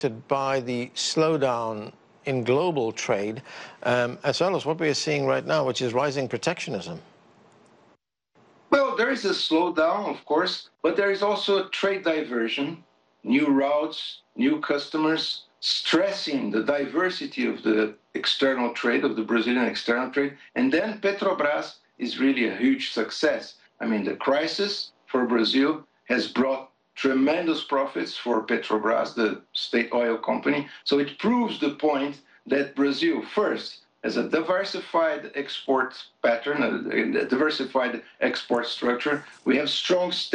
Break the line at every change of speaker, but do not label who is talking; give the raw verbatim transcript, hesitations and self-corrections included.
by the slowdown in global trade, um, as well as what we are seeing right now, which is rising protectionism?
Well, there is a slowdown, of course, but there is also a trade diversion, new routes, new customers, stressing the diversity of the external trade, of the Brazilian external trade. And then Petrobras is really a huge success. I mean, the crisis for Brazil has brought tremendous profits for Petrobras, the state oil company. So it proves the point that Brazil, first, as a diversified export pattern, a, a diversified export structure, we have strong state